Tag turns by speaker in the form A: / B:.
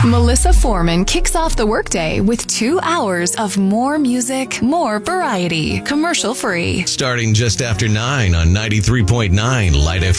A: Melissa Foreman kicks off the workday with 2 hours of more music, more variety, commercial free.
B: Starting just after 9 on 93.9 Light FM.